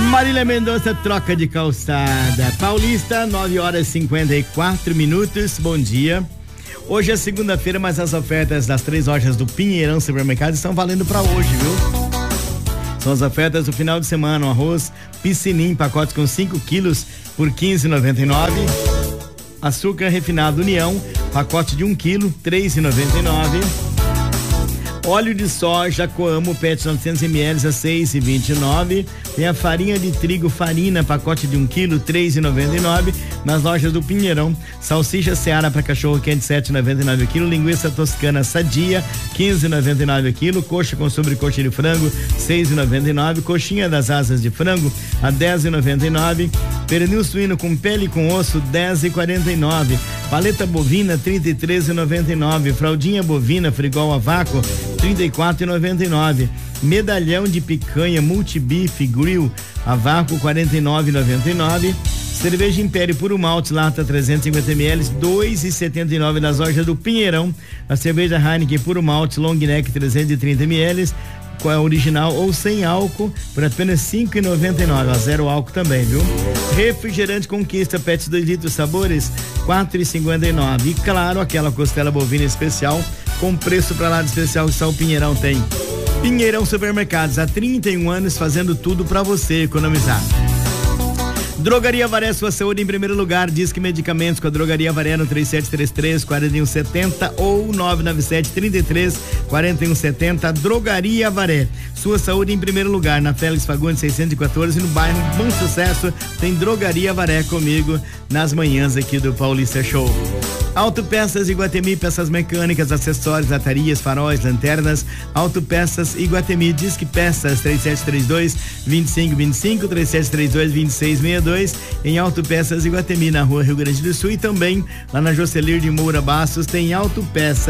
Marília Mendonça, troca de calçada. Paulista, 9h54. Bom dia. Hoje é segunda-feira, mas as ofertas das 3 lojas do Pinheirão Supermercado estão valendo para hoje, viu? São as ofertas do final de semana. O arroz Piscinim, pacotes com 5 quilos por R$15,99. Açúcar refinado União, pacote de 1 quilo, R$3,99. Óleo de soja Coamo PET 900 ml a 6,29. Tem a farinha de trigo Farina, pacote de 1 quilo, R$3,99. Nas lojas do Pinheirão. Salsicha Seara para cachorro quente, R$7,99 quilo. Linguiça toscana Sadia, R$15,99 quilo. Coxa com sobrecoxa de frango, R$6,99. Coxinha das asas de frango a R$10,99. Pernil suíno com pele e com osso, R$10,49. Paleta bovina, R$33,99. Fraldinha bovina frigol a vácuo, R$34,99. Medalhão de picanha multibife grill a vácuo, R$49,99. Cerveja Império Puro Malte lata 350 ml, R$2,79 nas lojas do Pinheirão. A cerveja Heineken Puro Malte Long Neck 330 ml, qual é a original ou sem álcool, por apenas R$5,99. A zero álcool também, viu? Refrigerante Conquista PET 2 litros sabores, R$4,59. E claro, aquela costela bovina especial com preço pra lá de especial que só o Pinheirão tem. Pinheirão Supermercados, há 31 anos fazendo tudo pra você economizar. Drogaria Varé, sua saúde em primeiro lugar. Disque Medicamentos com a Drogaria Varé no 3733-4170 ou 997-33-4170. Drogaria Varé, sua saúde em primeiro lugar. Na Félix Fagundes 614, no bairro Bom Sucesso, tem Drogaria Varé comigo nas manhãs aqui do Paulista Show. Autopeças Iguatemi, peças mecânicas, acessórios, latarias, faróis, lanternas. Autopeças Iguatemi, Disque Peças 3732-2525, 3732-2662. Em Autopeças Iguatemi, na Rua Rio Grande do Sul, e também lá na Jocelir de Moura Bastos tem Autopeças